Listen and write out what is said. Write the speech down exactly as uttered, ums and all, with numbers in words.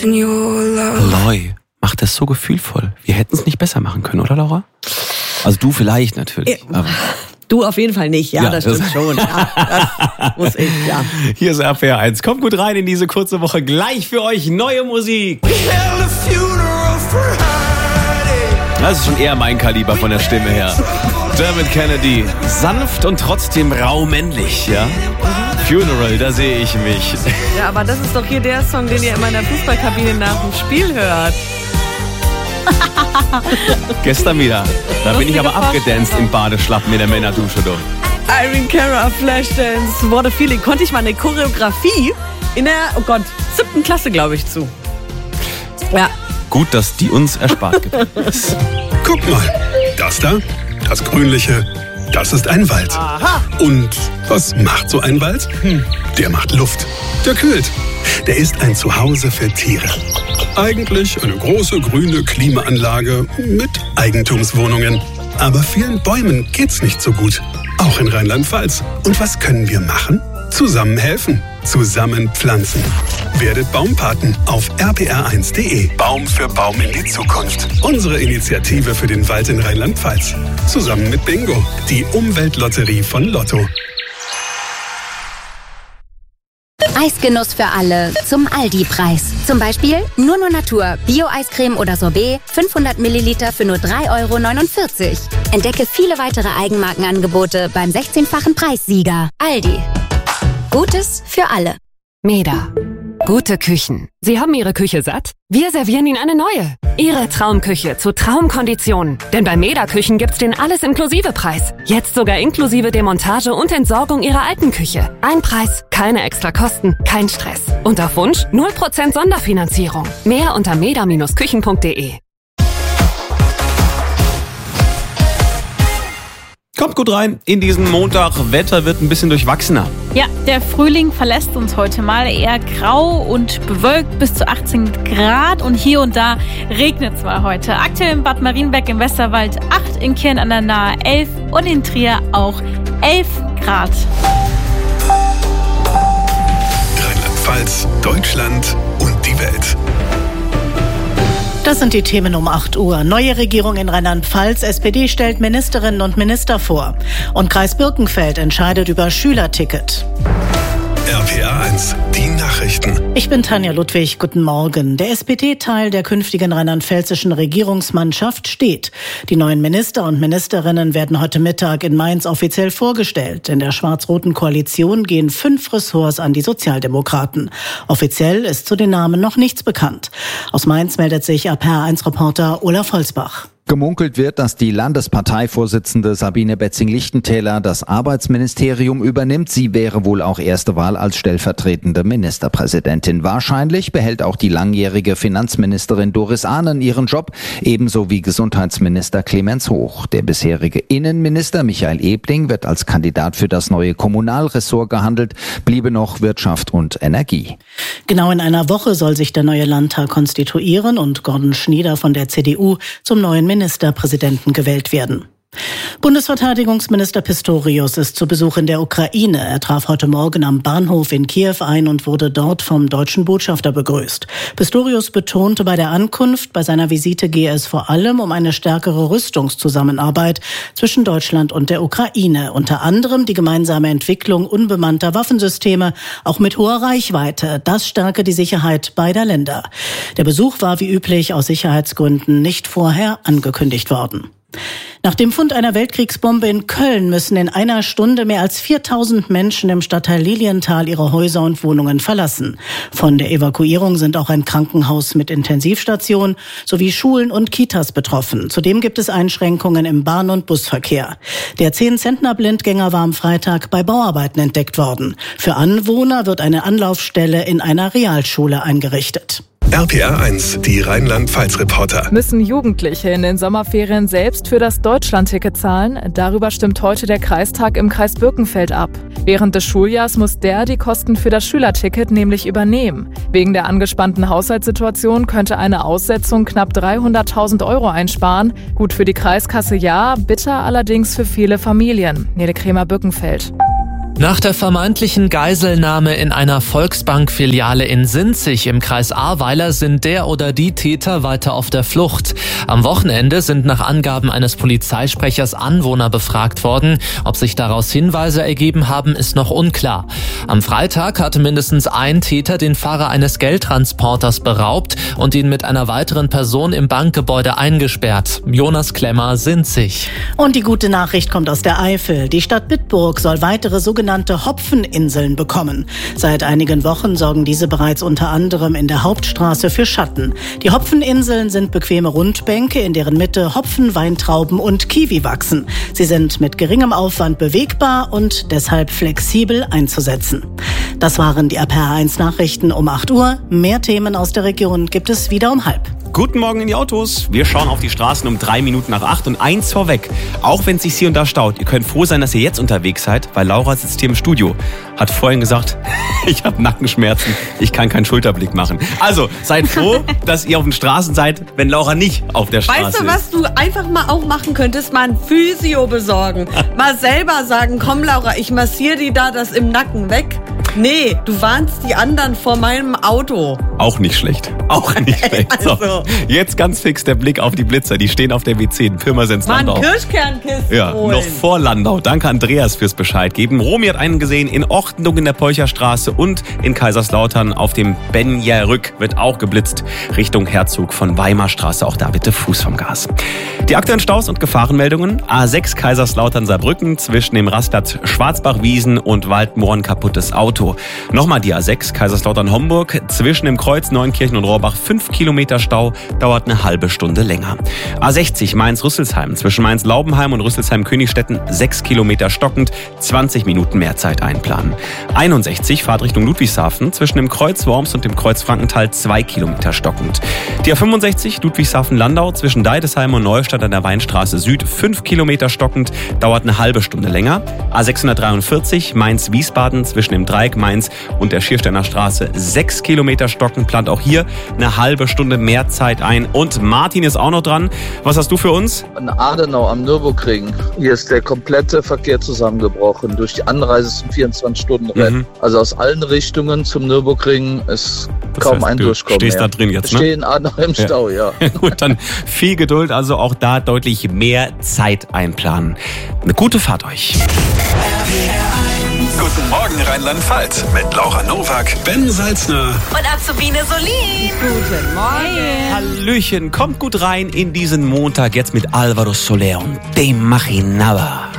Aloy macht das so gefühlvoll. Wir hätten es nicht besser machen können, oder Laura? Also du vielleicht natürlich. Aber du auf jeden Fall nicht, ja, ja das stimmt das schon. Ja, das muss ich, ja. Hier ist R P R eins. Kommt gut rein in diese kurze Woche. Gleich für euch neue Musik. Das ist schon eher mein Kaliber von der Stimme her. Dermot Kennedy. Sanft und trotzdem rau männlich, ja? Funeral, da sehe ich mich. Ja, aber das ist doch hier der Song, den ihr in meiner Fußballkabine nach dem Spiel hört. Gestern wieder. Da bin ich aber abgedanced im Badeschlappen in der Männerdusche. Du. Irene Cara, Flashdance, What a Feeling. Konnte ich mal eine Choreografie in der, oh Gott, siebten Klasse, glaube ich, zu. Ja. Gut, dass die uns erspart geblieben ist. Guck mal, das da, das Grünliche, das ist ein Wald. Aha. Und was macht so ein Wald? Hm. Der macht Luft. Der kühlt. Der ist ein Zuhause für Tiere. Eigentlich eine große grüne Klimaanlage mit Eigentumswohnungen. Aber vielen Bäumen geht's nicht so gut. Auch in Rheinland-Pfalz. Und was können wir machen? Zusammen helfen. Zusammen pflanzen. Werdet Baumpaten auf r p r eins punkt d e. Baum für Baum in die Zukunft. Unsere Initiative für den Wald in Rheinland-Pfalz. Zusammen mit Bingo, die Umweltlotterie von Lotto. Eisgenuss für alle zum Aldi-Preis. Zum Beispiel Nunu Natur, Bio-Eiscreme oder Sorbet, fünfhundert Milliliter für nur drei Euro neunundvierzig. Entdecke viele weitere Eigenmarkenangebote beim sechzehnfachen Preissieger. Aldi. Gutes für alle. Meda. Gute Küchen. Sie haben Ihre Küche satt? Wir servieren Ihnen eine neue. Ihre Traumküche zu Traumkonditionen. Denn bei Meda Küchen gibt's den Alles-Inklusive-Preis. Jetzt sogar inklusive Demontage und Entsorgung Ihrer alten Küche. Ein Preis, keine extra Kosten, kein Stress. Und auf Wunsch null Prozent Sonderfinanzierung. Mehr unter meda Bindestrich küchen punkt d e. Kommt gut rein in diesen Montag. Wetter wird ein bisschen durchwachsener. Ja, der Frühling verlässt uns heute mal. Eher grau und bewölkt bis zu achtzehn Grad. Und hier und da regnet zwar heute. Aktuell in Bad Marienberg im Westerwald acht, in Kirn an der Nahe elf und in Trier auch elf Grad. Rheinland-Pfalz, Deutschland und die Welt. Das sind die Themen um acht Uhr. Neue Regierung in Rheinland-Pfalz. S P D stellt Ministerinnen und Minister vor. Und Kreis Birkenfeld entscheidet über Schülerticket. R P R eins, die Nachrichten. Ich bin Tanja Ludwig, guten Morgen. Der S P D-Teil der künftigen rheinland-pfälzischen Regierungsmannschaft steht. Die neuen Minister und Ministerinnen werden heute Mittag in Mainz offiziell vorgestellt. In der schwarz-roten Koalition gehen fünf Ressorts an die Sozialdemokraten. Offiziell ist zu den Namen noch nichts bekannt. Aus Mainz meldet sich R P R eins-Reporter Olaf Holzbach. Gemunkelt wird, dass die Landesparteivorsitzende Sabine Betzing-Lichtentäler das Arbeitsministerium übernimmt. Sie wäre wohl auch erste Wahl als stellvertretende Ministerpräsidentin. Wahrscheinlich behält auch die langjährige Finanzministerin Doris Ahnen ihren Job, ebenso wie Gesundheitsminister Clemens Hoch. Der bisherige Innenminister Michael Ebling wird als Kandidat für das neue Kommunalressort gehandelt, bliebe noch Wirtschaft und Energie. Genau in einer Woche soll sich der neue Landtag konstituieren und Gordon Schnieder von der C D U zum neuen Ministerpräsidenten gewählt werden. Bundesverteidigungsminister Pistorius ist zu Besuch in der Ukraine. Er traf heute Morgen am Bahnhof in Kiew ein und wurde dort vom deutschen Botschafter begrüßt. Pistorius betonte bei der Ankunft, bei seiner Visite gehe es vor allem um eine stärkere Rüstungszusammenarbeit zwischen Deutschland und der Ukraine. Unter anderem die gemeinsame Entwicklung unbemannter Waffensysteme, auch mit hoher Reichweite. Das stärke die Sicherheit beider Länder. Der Besuch war wie üblich aus Sicherheitsgründen nicht vorher angekündigt worden. Nach dem Fund einer Weltkriegsbombe in Köln müssen in einer Stunde mehr als viertausend Menschen im Stadtteil Lilienthal ihre Häuser und Wohnungen verlassen. Von der Evakuierung sind auch ein Krankenhaus mit Intensivstation sowie Schulen und Kitas betroffen. Zudem gibt es Einschränkungen im Bahn- und Busverkehr. Der zehn-Zentner-Blindgänger war am Freitag bei Bauarbeiten entdeckt worden. Für Anwohner wird eine Anlaufstelle in einer Realschule eingerichtet. R P R eins, die Rheinland-Pfalz-Reporter. Müssen Jugendliche in den Sommerferien selbst für das Deutschlandticket zahlen? Darüber stimmt heute der Kreistag im Kreis Birkenfeld ab. Während des Schuljahrs muss der die Kosten für das Schülerticket nämlich übernehmen. Wegen der angespannten Haushaltssituation könnte eine Aussetzung knapp dreihunderttausend Euro einsparen. Gut für die Kreiskasse ja, bitter allerdings für viele Familien. Nele Kremer, Birkenfeld. Nach der vermeintlichen Geiselnahme in einer Volksbank-Filiale in Sinzig im Kreis Ahrweiler sind der oder die Täter weiter auf der Flucht. Am Wochenende sind nach Angaben eines Polizeisprechers Anwohner befragt worden. Ob sich daraus Hinweise ergeben haben, ist noch unklar. Am Freitag hatte mindestens ein Täter den Fahrer eines Geldtransporters beraubt und ihn mit einer weiteren Person im Bankgebäude eingesperrt. Jonas Klemmer, Sinzig. Und die gute Nachricht kommt aus der Eifel. Die Stadt Bitburg soll weitere sogenannte Hopfeninseln bekommen. Seit einigen Wochen sorgen diese bereits unter anderem in der Hauptstraße für Schatten. Die Hopfeninseln sind bequeme Rundbänke, in deren Mitte Hopfen, Weintrauben und Kiwi wachsen. Sie sind mit geringem Aufwand bewegbar und deshalb flexibel einzusetzen. Das waren die R P R eins Nachrichten um acht Uhr. Mehr Themen aus der Region gibt es wieder um halb. Guten Morgen in die Autos. Wir schauen auf die Straßen um drei Minuten nach acht und eins vorweg. Auch wenn es sich hier und da staut, ihr könnt froh sein, dass ihr jetzt unterwegs seid, weil Laura sitzt hier im Studio. Hat vorhin gesagt, ich habe Nackenschmerzen, ich kann keinen Schulterblick machen. Also, seid froh, dass ihr auf den Straßen seid, wenn Laura nicht auf der Straße ist. Weißt du, was du einfach mal auch machen könntest? Mal ein Physio besorgen. Mal selber sagen, komm Laura, ich massiere dir da das im Nacken weg. Nee, du warnst die anderen vor meinem Auto. Auch nicht schlecht. Auch nicht schlecht. So, Also. jetzt ganz fix der Blick auf die Blitzer. Die stehen auf der W zehn, Pirmasens Mal Landau. einen Kirschkernkisten Ja, holen. noch vor Landau. Danke Andreas fürs Bescheid geben. Romy hat einen gesehen in Ortendung in der Polcherstraße und in Kaiserslautern auf dem Benja-Rück wird auch geblitzt Richtung Herzog von Weimar Straße. Auch da bitte Fuß vom Gas. Die aktuellen Staus und Gefahrenmeldungen. A sechs Kaiserslautern-Saarbrücken zwischen dem Rastplatz Schwarzbach-Wiesen und Waldmoorn kaputtes Auto. Nochmal die A sechs Kaiserslautern-Homburg zwischen dem Kreuz Neunkirchen und Rohrbach fünf Kilometer Stau, dauert eine halbe Stunde länger. A sechzig Mainz-Rüsselsheim zwischen Mainz-Laubenheim und Rüsselsheim-Königstetten sechs Kilometer stockend, zwanzig Minuten mehr Zeit einplanen. einundsechzig Fahrtrichtung Ludwigshafen zwischen dem Kreuz Worms und dem Kreuz Frankenthal zwei Kilometer stockend. Die A fünfundsechzig Ludwigshafen-Landau zwischen Deidesheim und Neustadt an der Weinstraße Süd fünf Kilometer stockend, dauert eine halbe Stunde länger. A sechshundertdreiundvierzig Mainz-Wiesbaden zwischen dem Dreieck Mainz und der Schiersteiner Straße sechs Kilometer stockend, plant auch hier eine halbe Stunde mehr Zeit ein. Und Martin ist auch noch dran. Was hast du für uns? In Adenau am Nürburgring. Hier ist der komplette Verkehr zusammengebrochen durch die Anreise zum vierundzwanzig-Stunden-Rennen. Mhm. Also aus allen Richtungen zum Nürburgring ist das kaum heißt, ein Durchkommen Du stehst mehr. da drin jetzt, ich ne? stehe in Adenau im ja. Stau, ja. Gut, dann viel Geduld, also auch da deutlich mehr Zeit einplanen. Eine gute Fahrt euch. Guten Morgen Rheinland-Pfalz mit Laura Nowak, Ben Salzner Und Azubine Solin. Guten Morgen. Hallöchen, kommt gut rein in diesen Montag jetzt mit Alvaro Soler und Te Imaginaba.